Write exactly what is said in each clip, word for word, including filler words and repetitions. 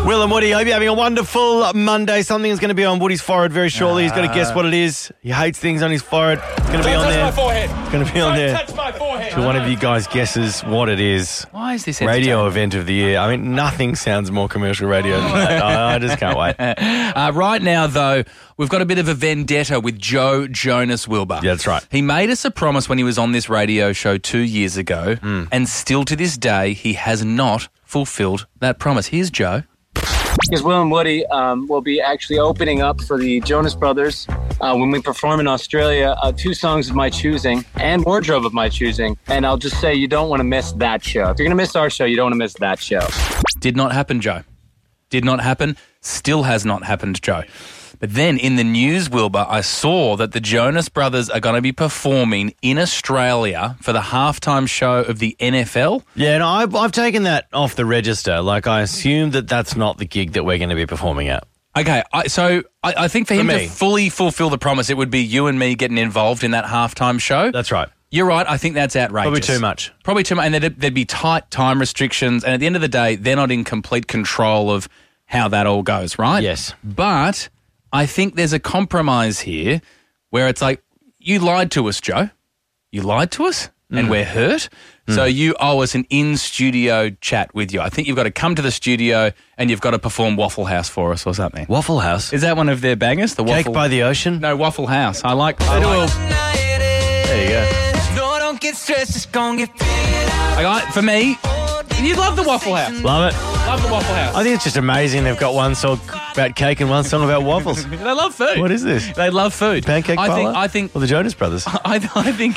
Will and Woody, hope you're having a wonderful Monday. Something's going to be on Woody's forehead very shortly. He's got to guess what it is. He hates things on his forehead. It's going to be on there. Touch my forehead. It's going to be on Don't there. touch my forehead. So one of you guys guesses what it is. Why is this Radio event of the year. I mean, nothing sounds more commercial radio than that. I, I just can't wait. Uh, right now, though, we've got a bit of a vendetta with Joe Jonas Wilbur. Yeah, that's right. He made us a promise when he was on this radio show two years ago, Mm. and still to this day, he has not fulfilled that promise. Here's Joe. Because Will and Woody um, will be actually opening up for the Jonas Brothers uh, when we perform in Australia. Uh, two songs of my choosing and wardrobe of my choosing. And I'll just say you don't want to miss that show. If you're going to miss our show, you don't want to miss that show. Did not happen, Joe. Did not happen. Still has not happened, Joe. But then in the news, Wilbur, I saw that the Jonas Brothers are going to be performing in Australia for the halftime show of the N F L. Yeah, no, I've, I've taken that off the register. Like, I assume that that's not the gig that we're going to be performing at. Okay, I, so I, I think for, For him me. to fully fulfill the promise, it would be you and me getting involved in that halftime show. That's right. You're right. I think that's outrageous. Probably too much. Probably too much. And there'd, there'd be tight time restrictions. And at the end of the day, they're not in complete control of how that all goes, right? Yes. But I think there's a compromise here where it's like, you lied to us, Joe. You lied to us and we're hurt. So you owe us an in-studio chat with you. I think you've got to come to the studio and you've got to perform Waffle House for us or something. Waffle House. Is that one of their bangers? The Cake Waffle by the Ocean? No, Waffle House. I like... I like There you go. No, don't get stressed, it's gonna get I like, for me, you love the Waffle House. Love it. Love the Waffle House. I think it's just amazing they've got one song about cake and one song about waffles. They love food. What is this? They love food. Pancake I parlor? think. I think. Or the Jonas Brothers? I, I think.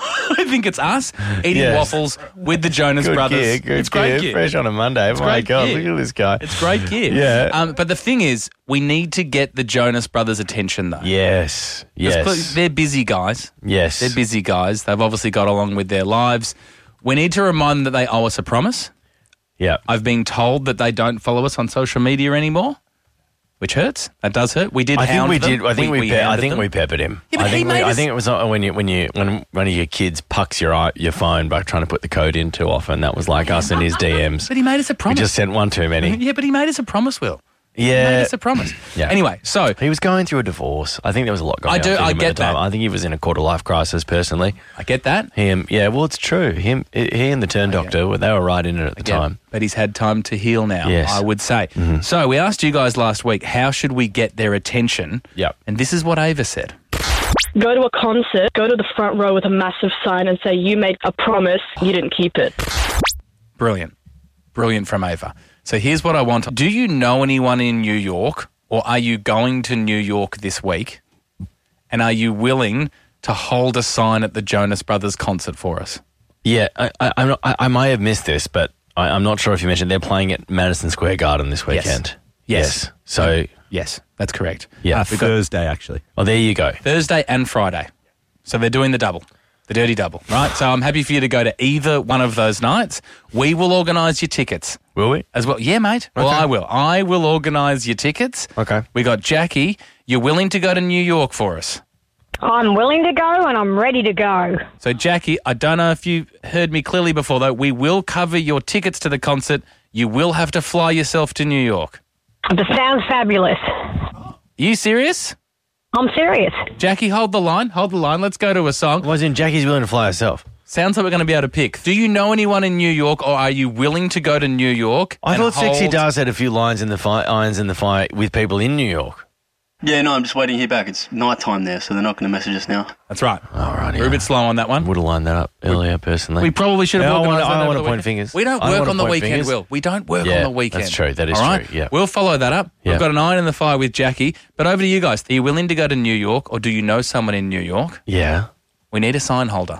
I think it's us eating Yes. waffles with the Jonas Good Brothers. gear, good it's great gear. gear. Fresh on a Monday. Oh, my great God, gear. look at this guy. It's great gear. Yeah. Um, but the thing is, we need to get the Jonas Brothers' attention, though. Yes, 'Cause yes, They're busy guys. yes. They're busy guys. They've obviously got along with their lives. We need to remind them that they owe us a promise. Yeah. I've been told that they don't follow us on social media anymore, which hurts. That does hurt. We did. I think hound we them. did. I think we. pe- I hounded think them. we peppered him. Yeah, but I he think. We, made I us- think it was uh, when you when you when one of your kids pucks your eye, your phone by trying to put the code in too often. That was like us and his D Ms. But he made us a We promise. just sent one too many. Yeah, but he made us a promise, Will. He made Yeah. us a promise. Yeah. Anyway, so He was going through a divorce. I think there was a lot going I on. do- for I him get at the time. that. I think he was in a quarter life crisis personally. I get that. Him, yeah. Well, it's true. Him, he and the turn doctor, well, they were right in it at the Yeah, time. but he's had time to heal now, Yes. Mm-hmm. I would say. So we asked you guys last week, how should we get their attention? Yep. And this is what Ava said. Go to a concert, go to the front row with a massive sign and say, you made a promise, you didn't keep it. Brilliant. Brilliant from Ava. So here's what I want. Do you know anyone in New York, or are you going to New York this week? And are you willing to hold a sign at the Jonas Brothers concert for us? Yeah, I, I, I'm not, I, I may have missed this, but I, I'm not sure if you mentioned they're playing at Madison Square Garden this Yes. weekend. Yes. So, Yes, that's correct. yeah. Uh, Thursday, actually. oh, there you go. Thursday and Friday. So they're doing the double, the dirty double, right? So I'm happy for you to go to either one of those nights. We will organise your tickets Will we? as well. Yeah, mate. Well, Okay. I will. I will organise your tickets. Okay. We got Jackie. You're willing to go to New York for us? I'm willing to go and I'm ready to go. So, Jackie, I don't know if you heard me clearly before, though. We will cover your tickets to the concert. You will have to fly yourself to New York. This sounds fabulous. Are you serious? I'm serious. Jackie, hold the line. Hold the line. Let's go to a song. Was in Jackie's willing to fly herself. Sounds like we're going to be able to pick. Do you know anyone in New York, or are you willing to go to New York? I and thought Sexy hold- Dars had a few lines in the fire, irons in the fire with people in New York. Yeah, no, I'm just waiting to hear back. It's night time there, so they're not going to message us now. That's right. All right. We're a bit slow on that one. Would have lined that up earlier, personally. We probably should have Yeah, I organised wanna- that I over wanna the point weekend. fingers. We don't I work wanna on the point weekend, fingers. Will. We don't work Yeah, on the weekend. that's true. That is All right? true, yeah. We'll follow that up. Yeah. We've got an iron in the fire with Jackie. But over to you guys. Are you willing to go to New York, or do you know someone in New York? Yeah. We need a sign holder.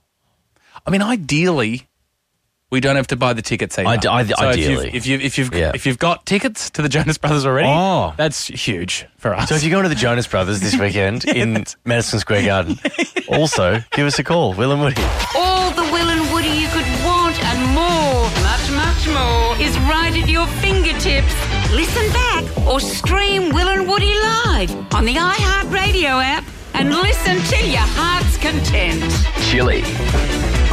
I mean, ideally, we don't have to buy the tickets either. Ide- ide- so ideally. If you've, if, you've, if, you've, Yeah. if you've got tickets to the Jonas Brothers already, Oh. that's huge for us. So if you're going to the Jonas Brothers this weekend in Madison Square Garden, also give us a call, Will and Woody. All the Will and Woody you could want and more, much, much more, is right at your fingertips. Listen back or stream Will and Woody live on the iHeartRadio app and listen till your heart's content. Chili.